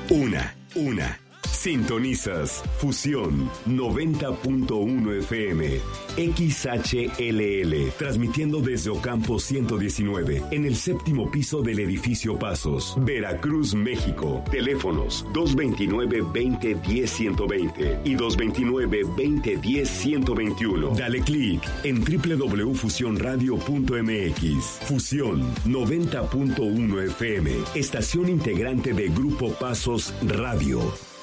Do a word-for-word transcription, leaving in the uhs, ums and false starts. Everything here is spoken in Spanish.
Una, una. Sintonizas Fusión noventa punto uno F M, X H L L, transmitiendo desde Ocampo ciento diecinueve, en el séptimo piso del edificio Pasos, Veracruz, México. Teléfonos dos veintinueve, veinte, diez, ciento veinte y dos veintinueve, veinte, diez, ciento veintiuno. Dale clic en doble u doble u doble u punto fusión radio punto m x. Fusión noventa punto uno F M, estación integrante de Grupo Pasos Radio.